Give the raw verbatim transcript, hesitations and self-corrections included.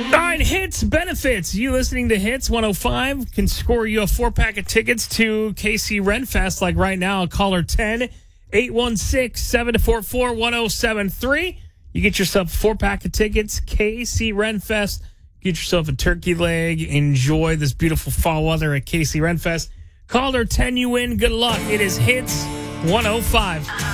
All right, Hits benefits. You listening to Hits one oh five can score you a four-pack of tickets to K C Renfest. Like right now, caller ten, eight one six, seven four four, one oh seven three. You get yourself a four-pack of tickets, K C Renfest. Get yourself a turkey leg. Enjoy this beautiful fall weather at K C Renfest. Caller ten, you win. Good luck. It is Hits one oh five.